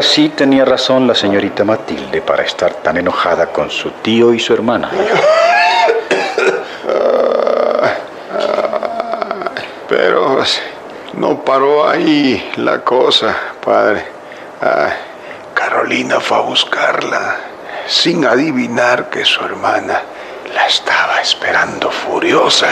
sí tenía razón la señorita Matilde para estar tan enojada con su tío y su hermana. Pero no paró ahí la cosa, padre. Carolina fue a buscarla, sin adivinar que su hermana la estaba esperando furiosa.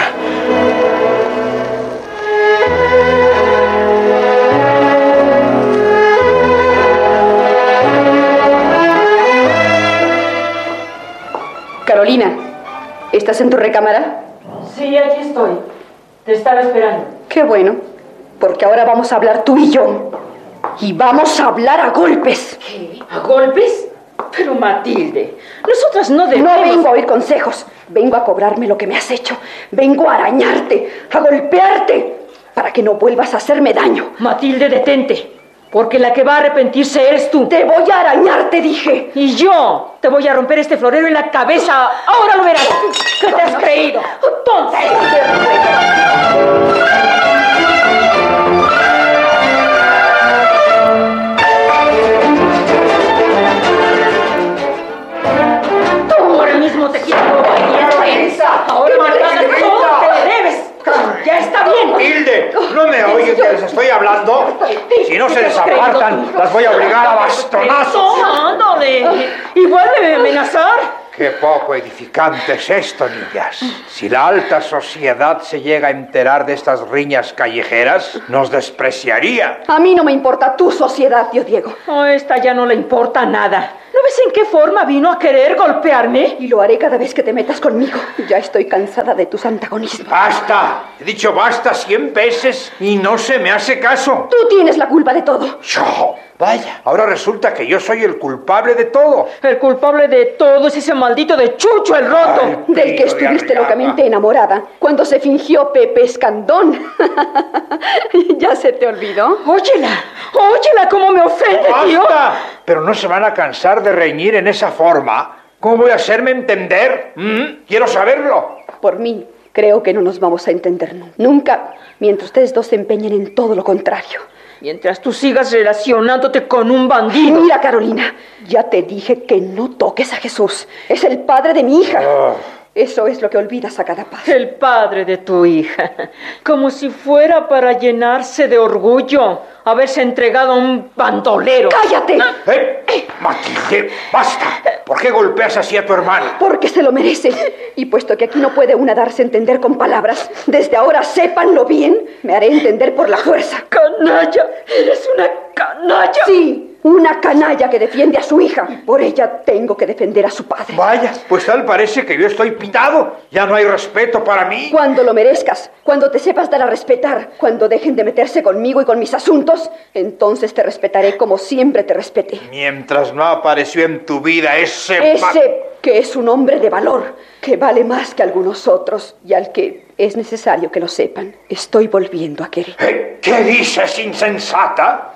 Carolina, ¿estás en tu recámara? Sí, aquí estoy. Te estaba esperando. Qué bueno, porque ahora vamos a hablar tú y yo. Y vamos a hablar a golpes. ¿Qué? ¿A golpes? Pero Matilde, nosotras no debemos... No vengo a oír consejos. Vengo a cobrarme lo que me has hecho. Vengo a arañarte, a golpearte, para que no vuelvas a hacerme daño. Matilde, detente, porque la que va a arrepentirse eres tú. Te voy a arañar, te dije. Y yo te voy a romper este florero en la cabeza. Ahora lo verás. ¿Qué te has creído? ¡Tonta! Ahora mismo te quiero. Ahora matarás todo lo que le debes. Ya está bien. Matilde, ¿no me oyen que les estoy hablando? Si no se desapartan, las voy a obligar a bastonazos. Ándale. Igual me amenazar. Qué poco edificante es esto, niñas. Si la alta sociedad se llega a enterar de estas riñas callejeras, nos despreciaría. A mí no me importa tu sociedad, tío Diego. A esta ya no le importa nada. ¿No ves en qué forma vino a querer golpearme? Y lo haré cada vez que te metas conmigo. Ya estoy cansada de tus antagonismos. ¡Basta! He dicho basta 100 veces y no se me hace caso. Tú tienes la culpa de todo. ¡Yo! Vaya, ahora resulta que yo soy el culpable de todo. El culpable de todo es ese maldito de Chucho el Roto. Ay, Del que estuviste locamente enamorada cuando se fingió Pepe Escandón. ¿Ya se te olvidó? Óyela cómo me ofende, tío. ¡Basta! Pero no se van a cansar de reñir en esa forma. ¿Cómo voy a hacerme entender? Quiero saberlo. Por mí, creo que no nos vamos a entender nunca, mientras ustedes dos se empeñen en todo lo contrario. Mientras tú sigas relacionándote con un bandido. Mira, Carolina, ya te dije que no toques a Jesús. Es el padre de mi hija. Eso es lo que olvidas a cada paso. El padre de tu hija. Como si fuera para llenarse de orgullo haberse entregado a un bandolero. ¡Cállate! Matilde, basta. ¿Por qué golpeas así a tu hermana? Porque se lo merece. Y puesto que aquí no puede una darse a entender con palabras, desde ahora sépanlo bien, me haré entender por la fuerza. ¡Canalla! ¡Eres una canalla! Sí, una canalla que defiende a su hija. Por ella tengo que defender a su padre. Vaya, pues tal parece que yo estoy pitado. Ya no hay respeto para mí. Cuando lo merezcas, cuando te sepas dar a respetar, cuando dejen de meterse conmigo y con mis asuntos, entonces te respetaré como siempre te respeté. Mientras no apareció en tu vida ese que es un hombre de valor, que vale más que algunos otros y al que es necesario que lo sepan. Estoy volviendo a querer. ¿Qué dices, insensata?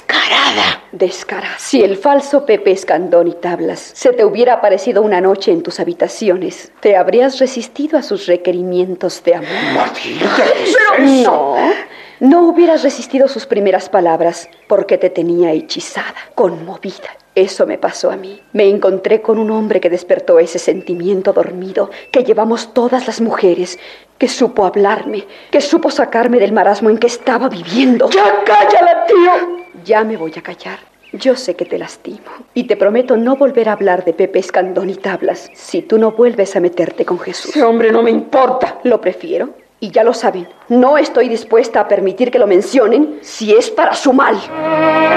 Descarada. Si el falso Pepe Escandón y Tablas se te hubiera aparecido una noche en tus habitaciones, ¿te habrías resistido a sus requerimientos de amor? Matilde, ¿qué es eso? No hubieras resistido sus primeras palabras porque te tenía hechizada, conmovida. Eso me pasó a mí. Me encontré con un hombre que despertó ese sentimiento dormido que llevamos todas las mujeres, que supo hablarme, que supo sacarme del marasmo en que estaba viviendo. ¡Ya cállala, tío! Ya me voy a callar. Yo sé que te lastimo y te prometo no volver a hablar de Pepe Escandón y Tablas si tú no vuelves a meterte con Jesús. Ese hombre no me importa. Lo prefiero. Y ya lo saben, no estoy dispuesta a permitir que lo mencionen si es para su mal.